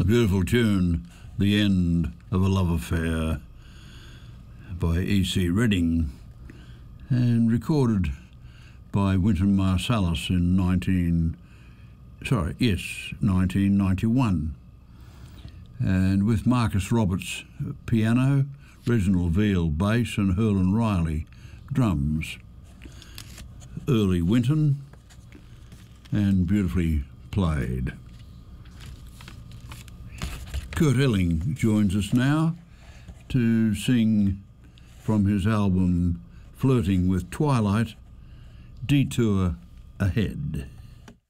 A beautiful tune, The End of a Love Affair, by E.C. Redding, and recorded by Wynton Marsalis in 1991, and with Marcus Roberts piano, Reginald Veal bass, and Herlin Riley drums. Early Wynton, and beautifully played. Kurt Elling joins us now to sing from his album Flirting with Twilight, Detour Ahead.